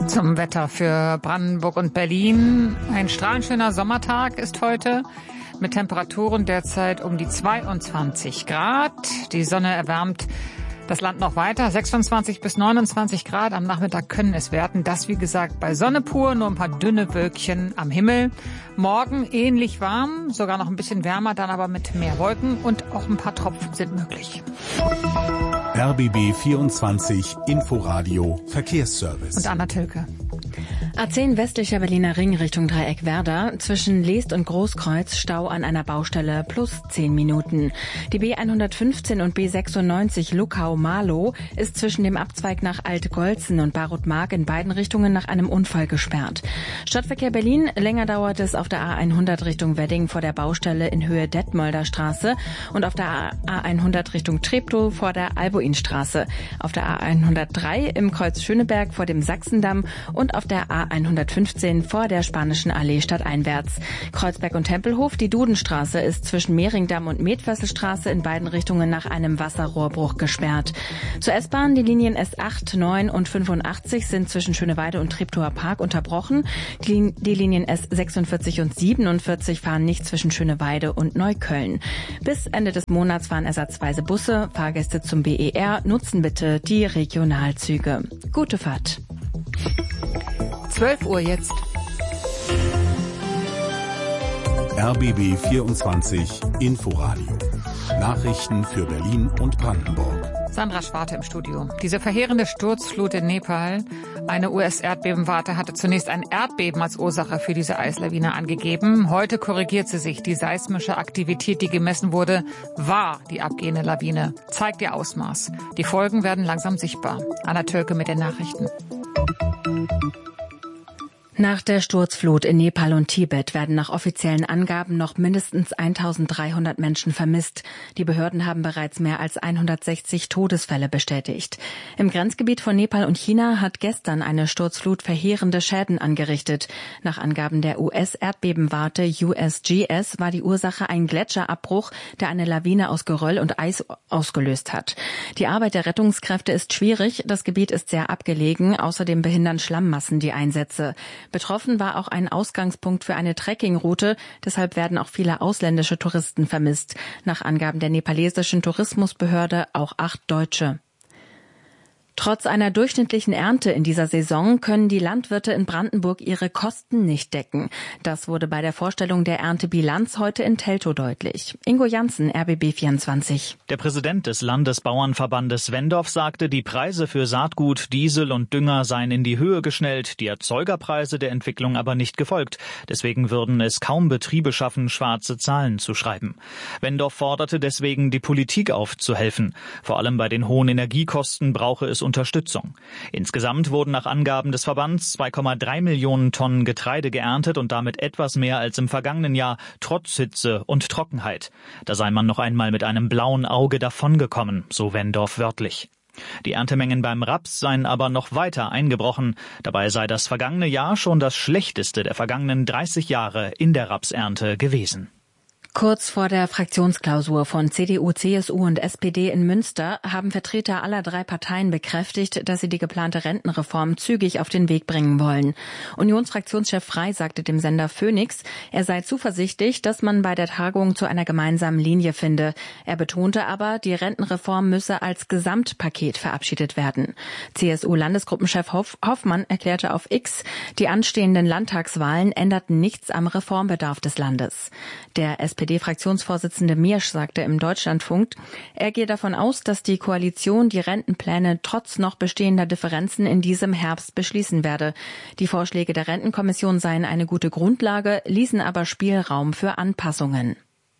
Zum Wetter für Brandenburg und Berlin. Ein strahlenschöner Sommertag ist heute mit Temperaturen derzeit um die 22 Grad. Die Sonne erwärmt das Land noch weiter. 26 bis 29 Grad am Nachmittag können es werden. Das, wie gesagt, bei Sonne pur, nur ein paar dünne Wölkchen am Himmel. Morgen ähnlich warm, sogar noch ein bisschen wärmer, dann aber mit mehr Wolken und auch ein paar Tropfen sind möglich. RBB 24 Inforadio Verkehrsservice. Und Anna Tilke. A10 westlicher Berliner Ring Richtung Dreieck Werder. Zwischen Leest und Großkreuz Stau an einer Baustelle plus 10 Minuten. Die B115 und B96 Luckau-Marlow ist zwischen dem Abzweig nach Alt-Golzen und Barut-Mark in beiden Richtungen nach einem Unfall gesperrt. Stadtverkehr Berlin, länger dauert es auf der A100 Richtung Wedding vor der Baustelle in Höhe Detmolder Straße und auf der A100 Richtung Treptow vor der Albuinstraße. Auf der A103 im Kreuz Schöneberg vor dem Sachsendamm und auf der A115 vor der Spanischen Allee stadteinwärts. Kreuzberg und Tempelhof, die Dudenstraße ist zwischen Mehringdamm und Metfesselstraße in beiden Richtungen nach einem Wasserrohrbruch gesperrt. Zur S-Bahn, die Linien S8, 9 und 85 sind zwischen Schöneweide und Treptower Park unterbrochen. Die Linien S46 und 47 fahren nicht zwischen Schöneweide und Neukölln. Bis Ende des Monats fahren ersatzweise Busse. Fahrgäste zum BER nutzen bitte die Regionalzüge. Gute Fahrt. 12 Uhr jetzt. RBB 24 Inforadio. Nachrichten für Berlin und Brandenburg. Sandra Schwarte im Studio. Diese verheerende Sturzflut in Nepal, eine US-Erdbebenwarte hatte zunächst ein Erdbeben als Ursache für diese Eislawine angegeben. Heute korrigiert sie sich. Die seismische Aktivität, die gemessen wurde, war die abgehende Lawine. Zeigt ihr Ausmaß. Die Folgen werden langsam sichtbar. Anna Türke mit den Nachrichten. Nach der Sturzflut in Nepal und Tibet werden nach offiziellen Angaben noch mindestens 1.300 Menschen vermisst. Die Behörden haben bereits mehr als 160 Todesfälle bestätigt. Im Grenzgebiet von Nepal und China hat gestern eine Sturzflut verheerende Schäden angerichtet. Nach Angaben der US-Erdbebenwarte USGS war die Ursache ein Gletscherabbruch, der eine Lawine aus Geröll und Eis ausgelöst hat. Die Arbeit der Rettungskräfte ist schwierig. Das Gebiet ist sehr abgelegen. Außerdem behindern Schlammmassen die Einsätze. Betroffen war auch ein Ausgangspunkt für eine Trekkingroute. Deshalb werden auch viele ausländische Touristen vermisst. Nach Angaben der nepalesischen Tourismusbehörde auch 8 Deutsche. Trotz einer durchschnittlichen Ernte in dieser Saison können die Landwirte in Brandenburg ihre Kosten nicht decken. Das wurde bei der Vorstellung der Erntebilanz heute in Teltow deutlich. Ingo Janssen, RBB 24. Der Präsident des Landesbauernverbandes Wendorf sagte, die Preise für Saatgut, Diesel und Dünger seien in die Höhe geschnellt, die Erzeugerpreise der Entwicklung aber nicht gefolgt. Deswegen würden es kaum Betriebe schaffen, schwarze Zahlen zu schreiben. Wendorf forderte deswegen, die Politik aufzuhelfen. Vor allem bei den hohen Energiekosten brauche es Unterstützung. Insgesamt wurden nach Angaben des Verbands 2,3 Millionen Tonnen Getreide geerntet und damit etwas mehr als im vergangenen Jahr, trotz Hitze und Trockenheit. Da sei man noch einmal mit einem blauen Auge davongekommen, so Wendorf wörtlich. Die Erntemengen beim Raps seien aber noch weiter eingebrochen. Dabei sei das vergangene Jahr schon das schlechteste der vergangenen 30 Jahre in der Rapsernte gewesen. Kurz vor der Fraktionsklausur von CDU, CSU und SPD in Münster haben Vertreter aller 3 Parteien bekräftigt, dass sie die geplante Rentenreform zügig auf den Weg bringen wollen. Unionsfraktionschef Frey sagte dem Sender Phoenix, er sei zuversichtlich, dass man bei der Tagung zu einer gemeinsamen Linie finde. Er betonte aber, die Rentenreform müsse als Gesamtpaket verabschiedet werden. CSU-Landesgruppenchef Hoffmann erklärte auf X, die anstehenden Landtagswahlen änderten nichts am Reformbedarf des Landes. Der SPD-Fraktionsvorsitzende Miersch sagte im Deutschlandfunk, er gehe davon aus, dass die Koalition die Rentenpläne trotz noch bestehender Differenzen in diesem Herbst beschließen werde. Die Vorschläge der Rentenkommission seien eine gute Grundlage, ließen aber Spielraum für Anpassungen.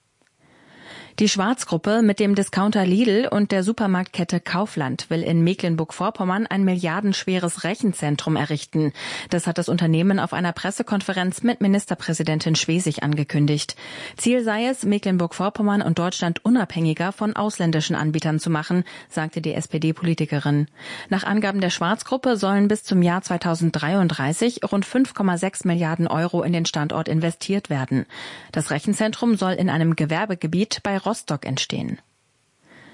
Die Schwarz-Gruppe mit dem Discounter Lidl und der Supermarktkette Kaufland will in Mecklenburg-Vorpommern ein milliardenschweres Rechenzentrum errichten. Das hat das Unternehmen auf einer Pressekonferenz mit Ministerpräsidentin Schwesig angekündigt. Ziel sei es, Mecklenburg-Vorpommern und Deutschland unabhängiger von ausländischen Anbietern zu machen, sagte die SPD-Politikerin. Nach Angaben der Schwarz-Gruppe sollen bis zum Jahr 2033 rund 5,6 Milliarden Euro in den Standort investiert werden. Das Rechenzentrum soll in einem Gewerbegebiet bei Rostock entstehen.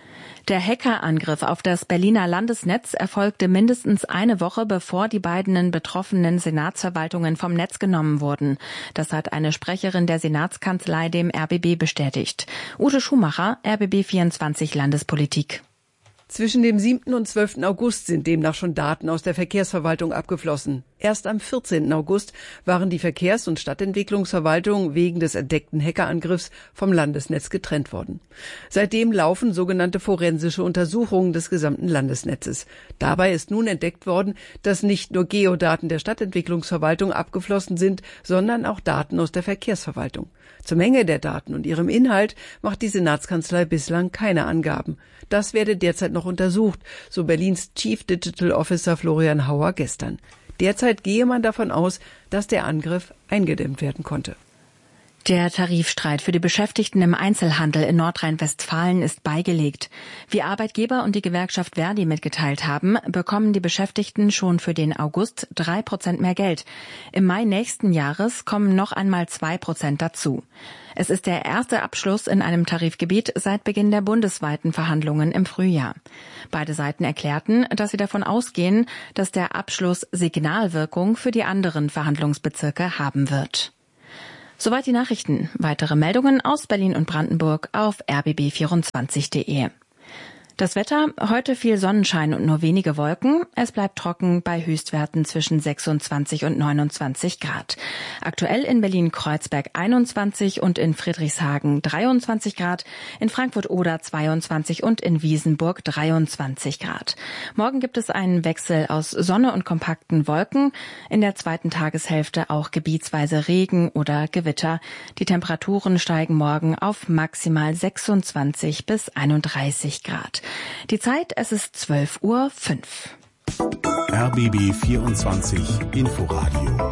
Der Hackerangriff auf das Berliner Landesnetz erfolgte mindestens eine Woche, bevor die beiden betroffenen Senatsverwaltungen vom Netz genommen wurden. Das hat eine Sprecherin der Senatskanzlei dem RBB bestätigt. Ute Schumacher, RBB 24 Landespolitik. Zwischen dem 7. und 12. August sind demnach schon Daten aus der Verkehrsverwaltung abgeflossen. Erst am 14. August waren die Verkehrs- und Stadtentwicklungsverwaltung wegen des entdeckten Hackerangriffs vom Landesnetz getrennt worden. Seitdem laufen sogenannte forensische Untersuchungen des gesamten Landesnetzes. Dabei ist nun entdeckt worden, dass nicht nur Geodaten der Stadtentwicklungsverwaltung abgeflossen sind, sondern auch Daten aus der Verkehrsverwaltung. Zur Menge der Daten und ihrem Inhalt macht die Senatskanzlei bislang keine Angaben. Das werde derzeit noch untersucht, so Berlins Chief Digital Officer Florian Hauer gestern. Derzeit gehe man davon aus, dass der Angriff eingedämmt werden konnte. Der Tarifstreit für die Beschäftigten im Einzelhandel in Nordrhein-Westfalen ist beigelegt. Wie Arbeitgeber und die Gewerkschaft ver.di mitgeteilt haben, bekommen die Beschäftigten schon für den August 3% mehr Geld. Im Mai nächsten Jahres kommen noch einmal 2% dazu. Es ist der erste Abschluss in einem Tarifgebiet seit Beginn der bundesweiten Verhandlungen im Frühjahr. Beide Seiten erklärten, dass sie davon ausgehen, dass der Abschluss Signalwirkung für die anderen Verhandlungsbezirke haben wird. Soweit die Nachrichten. Weitere Meldungen aus Berlin und Brandenburg auf rbb24.de. Das Wetter, heute viel Sonnenschein und nur wenige Wolken. Es bleibt trocken bei Höchstwerten zwischen 26 und 29 Grad. Aktuell in Berlin-Kreuzberg 21 und in Friedrichshagen 23 Grad, in Frankfurt-Oder 22 und in Wiesenburg 23 Grad. Morgen gibt es einen Wechsel aus Sonne und kompakten Wolken. In der zweiten Tageshälfte auch gebietsweise Regen oder Gewitter. Die Temperaturen steigen morgen auf maximal 26 bis 31 Grad. Die Zeit, es ist 12:05 Uhr. RBB 24 Inforadio.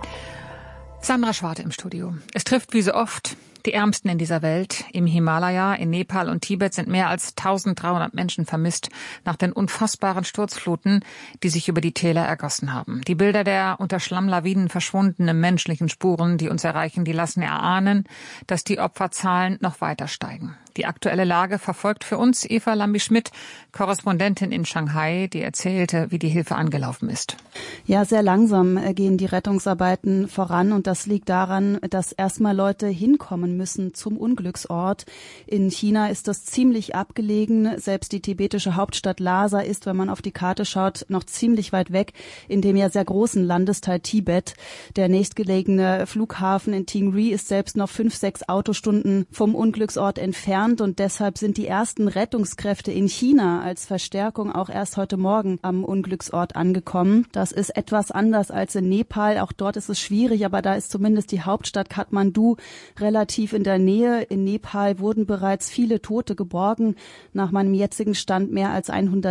Sandra Schwarte im Studio. Es trifft wie so oft die Ärmsten in dieser Welt. Im Himalaya, in Nepal und Tibet sind mehr als 1300 Menschen vermisst nach den unfassbaren Sturzfluten, die sich über die Täler ergossen haben. Die Bilder der unter Schlammlawinen verschwundenen menschlichen Spuren, die uns erreichen, die lassen erahnen, dass die Opferzahlen noch weiter steigen. Die aktuelle Lage verfolgt für uns Eva Lambi-Schmidt, Korrespondentin in Shanghai, die erzählte, wie die Hilfe angelaufen ist. Ja, sehr langsam gehen die Rettungsarbeiten voran und das liegt daran, dass erstmal Leute hinkommen müssen zum Unglücksort. In China ist das ziemlich abgelegen. Selbst die tibetische Hauptstadt Lhasa ist, wenn man auf die Karte schaut, noch ziemlich weit weg in dem ja sehr großen Landesteil Tibet. Der nächstgelegene Flughafen in Tingri ist selbst noch 5-6 Autostunden vom Unglücksort entfernt. Und deshalb sind die ersten Rettungskräfte in China als Verstärkung auch erst heute Morgen am Unglücksort angekommen. Das ist etwas anders als in Nepal. Auch dort ist es schwierig, aber da ist zumindest die Hauptstadt Kathmandu relativ in der Nähe. In Nepal wurden bereits viele Tote geborgen. Nach meinem jetzigen Stand mehr als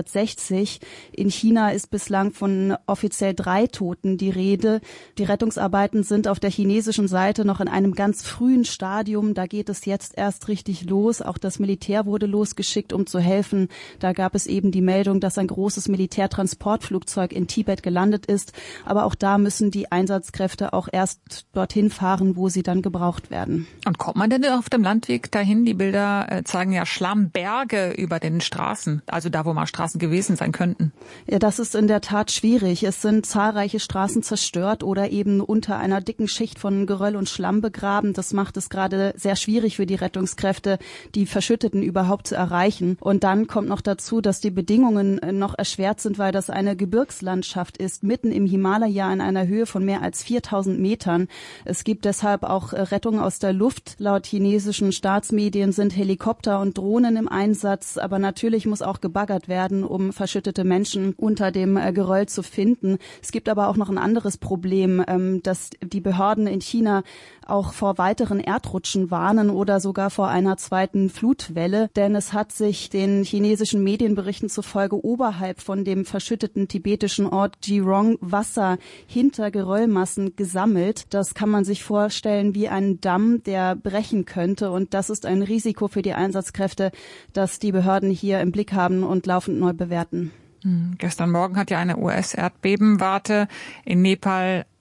160. In China ist bislang von offiziell 3 Toten die Rede. Die Rettungsarbeiten sind auf der chinesischen Seite noch in einem ganz frühen Stadium. Da geht es jetzt erst richtig los. Auch das Militär wurde losgeschickt, um zu helfen. Da gab es eben die Meldung, dass ein großes Militärtransportflugzeug in Tibet gelandet ist. Aber auch da müssen die Einsatzkräfte auch erst dorthin fahren, wo sie dann gebraucht werden. Und kommt man denn auf dem Landweg dahin? Die Bilder zeigen ja Schlammberge über den Straßen, also da, wo mal Straßen gewesen sein könnten. Ja, das ist in der Tat schwierig. Es sind zahlreiche Straßen zerstört oder eben unter einer dicken Schicht von Geröll und Schlamm begraben. Das macht es gerade sehr schwierig für die Rettungskräfte, die Verschütteten überhaupt zu erreichen. Und dann kommt noch dazu, dass die Bedingungen noch erschwert sind, weil das eine Gebirgslandschaft ist, mitten im Himalaya in einer Höhe von mehr als 4000 Metern. Es gibt deshalb auch Rettung aus der Luft. Laut chinesischen Staatsmedien sind Helikopter und Drohnen im Einsatz. Aber natürlich muss auch gebaggert werden, um verschüttete Menschen unter dem Geröll zu finden. Es gibt aber auch noch ein anderes Problem, dass die Behörden in China auch vor weiteren Erdrutschen warnen oder sogar vor einer zweiten Flutwelle, denn es hat sich den chinesischen Medienberichten zufolge oberhalb von dem verschütteten tibetischen Ort Jirong Wasser hinter Geröllmassen gesammelt. Das kann man sich vorstellen wie ein Damm, der brechen könnte, und das ist ein Risiko für die Einsatzkräfte, das die Behörden hier im Blick haben und laufend neu bewerten. Gestern Morgen hat ja eine US-Erdbebenwarte in Nepal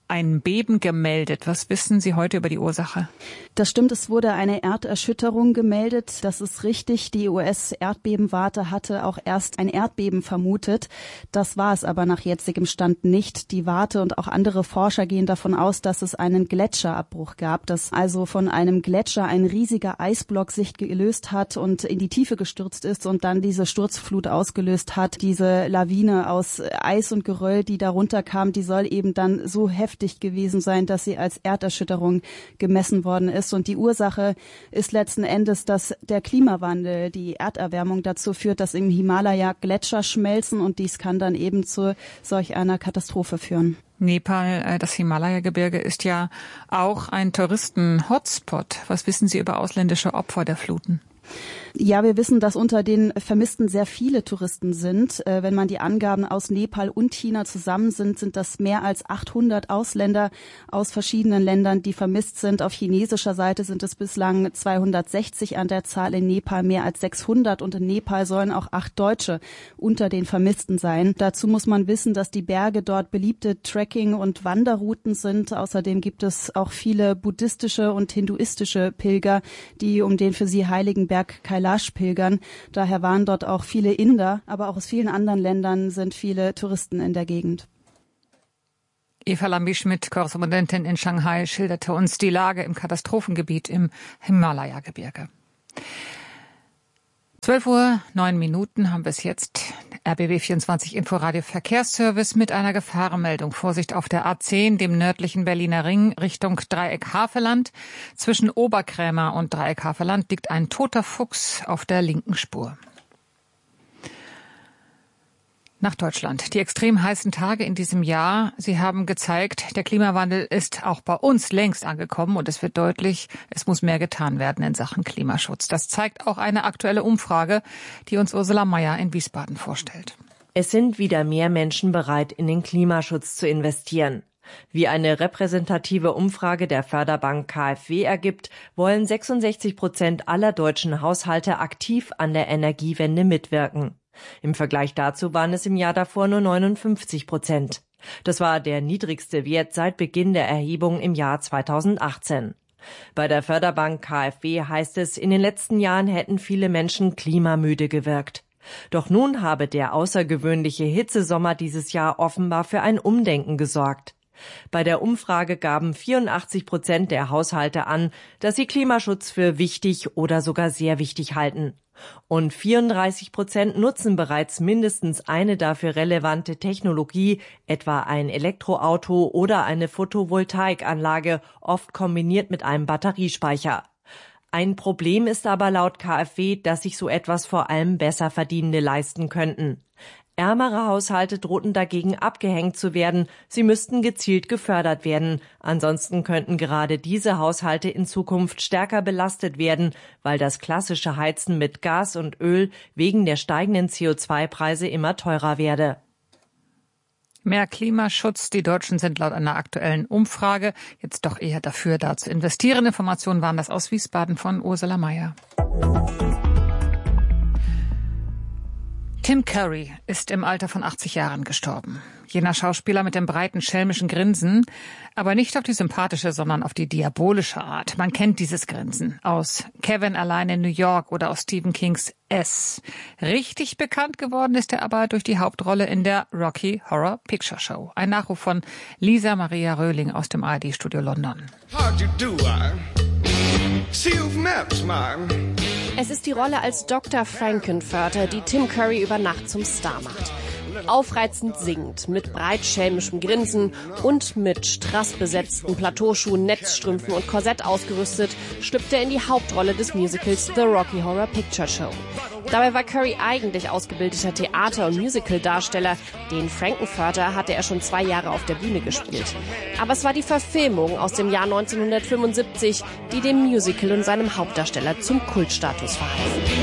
ein Beben gemeldet. Was wissen Sie heute über die Ursache? Das stimmt, es wurde eine Erderschütterung gemeldet. Das ist richtig. Die US-Erdbebenwarte hatte auch erst ein Erdbeben vermutet. Das war es aber nach jetzigem Stand nicht. Die Warte und auch andere Forscher gehen davon aus, dass es einen Gletscherabbruch gab, dass also von einem Gletscher ein riesiger Eisblock sich gelöst hat und in die Tiefe gestürzt ist und dann diese Sturzflut ausgelöst hat. Diese Lawine aus Eis und Geröll, die darunter kam, die soll eben dann so heftig gewesen sein, dass sie als Erderschütterung gemessen worden ist. Und die Ursache ist letzten Endes, dass der Klimawandel, die Erderwärmung dazu führt, dass im Himalaya Gletscher schmelzen und dies kann dann eben zu solch einer Katastrophe führen. Nepal, das Himalaya-Gebirge, ist ja auch ein Touristen-Hotspot. Was wissen Sie über ausländische Opfer der Fluten? Ja, wir wissen, dass unter den Vermissten sehr viele Touristen sind. Wenn man die Angaben aus Nepal und China zusammen sind das mehr als 800 Ausländer aus verschiedenen Ländern, die vermisst sind. Auf chinesischer Seite sind es bislang 260 an der Zahl, in Nepal mehr als 600 und in Nepal sollen auch 8 Deutsche unter den Vermissten sein. Dazu muss man wissen, dass die Berge dort beliebte Trekking- und Wanderrouten sind. Außerdem gibt es auch viele buddhistische und hinduistische Pilger, die um den für sie heiligen Berg Kailash pilgern. Daher waren dort auch viele Inder, aber auch aus vielen anderen Ländern sind viele Touristen in der Gegend. Eva Lambi-Schmidt, Korrespondentin in Shanghai, schilderte uns die Lage im Katastrophengebiet im Himalaya-Gebirge. 12:09 haben wir es jetzt. RBB 24 Inforadio Verkehrsservice mit einer Gefahrenmeldung. Vorsicht auf der A10, dem nördlichen Berliner Ring, Richtung Dreieck Havelland. Zwischen Oberkrämer und Dreieck Havelland liegt ein toter Fuchs auf der linken Spur. Nach Deutschland. Die extrem heißen Tage in diesem Jahr, sie haben gezeigt, der Klimawandel ist auch bei uns längst angekommen und es wird deutlich, es muss mehr getan werden in Sachen Klimaschutz. Das zeigt auch eine aktuelle Umfrage, die uns Ursula Mayer in Wiesbaden vorstellt. Es sind wieder mehr Menschen bereit, in den Klimaschutz zu investieren. Wie eine repräsentative Umfrage der Förderbank KfW ergibt, wollen 66% aller deutschen Haushalte aktiv an der Energiewende mitwirken. Im Vergleich dazu waren es im Jahr davor nur 59%. Das war der niedrigste Wert seit Beginn der Erhebung im Jahr 2018. Bei der Förderbank KfW heißt es, in den letzten Jahren hätten viele Menschen klimamüde gewirkt. Doch nun habe der außergewöhnliche Hitzesommer dieses Jahr offenbar für ein Umdenken gesorgt. Bei der Umfrage gaben 84% der Haushalte an, dass sie Klimaschutz für wichtig oder sogar sehr wichtig halten. Und 34% nutzen bereits mindestens eine dafür relevante Technologie, etwa ein Elektroauto oder eine Photovoltaikanlage, oft kombiniert mit einem Batteriespeicher. Ein Problem ist aber laut KfW, dass sich so etwas vor allem Besserverdienende leisten könnten. Ärmere Haushalte drohten dagegen abgehängt zu werden, sie müssten gezielt gefördert werden. Ansonsten könnten gerade diese Haushalte in Zukunft stärker belastet werden, weil das klassische Heizen mit Gas und Öl wegen der steigenden CO2-Preise immer teurer werde. Mehr Klimaschutz. Die Deutschen sind laut einer aktuellen Umfrage jetzt doch eher dafür, da zu investieren. Informationen waren das aus Wiesbaden von Ursula Mayer. Tim Curry ist im Alter von 80 Jahren gestorben. Jener Schauspieler mit dem breiten, schelmischen Grinsen, aber nicht auf die sympathische, sondern auf die diabolische Art. Man kennt dieses Grinsen aus Kevin allein in New York oder aus Stephen Kings S. Richtig bekannt geworden ist er aber durch die Hauptrolle in der Rocky Horror Picture Show. Ein Nachruf von Lisa Maria Röhling aus dem ARD-Studio London. Es ist die Rolle als Dr. Frankenfurter, die Tim Curry über Nacht zum Star macht. Aufreizend singend, mit breit schelmischem Grinsen und mit strassbesetzten Plateauschuhen, Netzstrümpfen und Korsett ausgerüstet, schlüpft er in die Hauptrolle des Musicals The Rocky Horror Picture Show. Dabei war Curry eigentlich ausgebildeter Theater- und Musical-Darsteller. Den Frankenfurter hatte er schon 2 Jahre auf der Bühne gespielt. Aber es war die Verfilmung aus dem Jahr 1975, die dem Musical und seinem Hauptdarsteller zum Kultstatus verhalf.